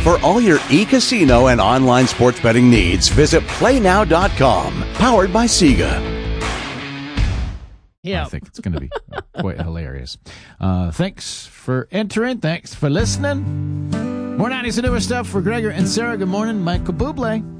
For all your e-casino and online sports betting needs, visit PlayNow.com. Powered by Sega. Yeah. I think it's going to be quite hilarious. Thanks for entering. Thanks for listening. More 90s and newer stuff for Gregor and Sarah. Good morning, Michael Bublé.